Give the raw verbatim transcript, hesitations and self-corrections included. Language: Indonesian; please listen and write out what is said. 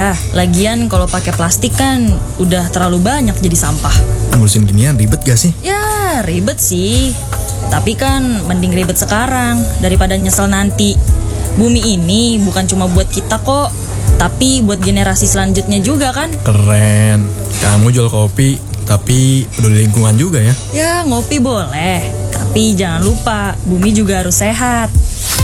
Ah, lagian kalau pakai plastik kan udah terlalu banyak jadi sampah. Ngurusin ginian ribet gak sih? Ya, ribet sih. Tapi kan mending ribet sekarang daripada nyesel nanti. Bumi ini bukan cuma buat kita kok, tapi buat generasi selanjutnya juga kan. Keren. Kamu jual kopi, tapi peduli lingkungan juga ya? Ya, ngopi boleh. Tapi jangan lupa, bumi juga harus sehat.